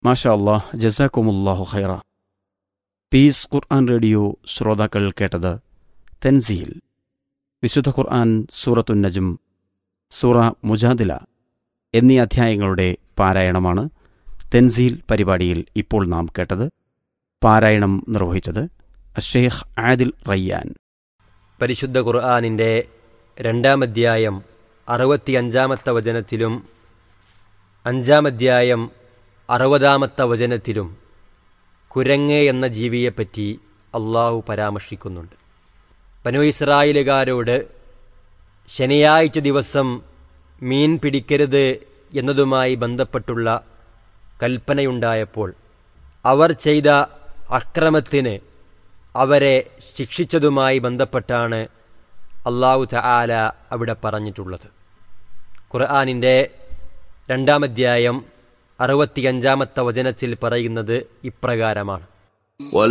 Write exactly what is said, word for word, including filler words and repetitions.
മാഷാ അല്ലാഹ്, ജസാക്കുമുല്ലാഹു ഖൈറ. പീസ് ഖുർആൻ റേഡിയോ ശ്രോതാക്കൾ കേട്ടത് തൻസീൽ, വിശുദ്ധ ഖുർആൻ സൂറത്തുൻ നജ്ം, സൂറ മുജാദില എന്നീ അധ്യായങ്ങളുടെ പാരായണമാണ് തൻസീൽ പരിപാടിയിൽ ഇപ്പോൾ നാം കേട്ടത്. പാരായണം നിർവഹിച്ചത് അഷേഖ് ആദിൽ റയ്യാൻ. പരിശുദ്ധ ഖുർആനിൻ്റെ രണ്ടാം അധ്യായം അറുപത്തിയഞ്ചാമത്തെ വചനത്തിലും അഞ്ചാം അധ്യായം അറുപതാമത്തെ വചനത്തിലും കുരങ്ങ് എന്ന ജീവിയെപ്പറ്റി അള്ളാഹു പരാമർശിക്കുന്നുണ്ട്. ബനൂ ഇസ്രായേലുകാരോട് ശനിയാഴ്ച ദിവസം മീൻ പിടിക്കരുത് എന്നതുമായി ബന്ധപ്പെട്ടുള്ള കൽപ്പനയുണ്ടായപ്പോൾ അവർ ചെയ്ത അക്രമത്തിന് അവരെ ശിക്ഷിച്ചതുമായി ബന്ധപ്പെട്ടാണ് അല്ലാഹു തആല അവിടെ പറഞ്ഞിട്ടുള്ളത്. ഖുർആനിൻ്റെ രണ്ടാം അധ്യായം അറുപത്തിയഞ്ചാമത്തെ വചനത്തിൽ പറയുന്നത് ഇപ്രകാരമാണ്: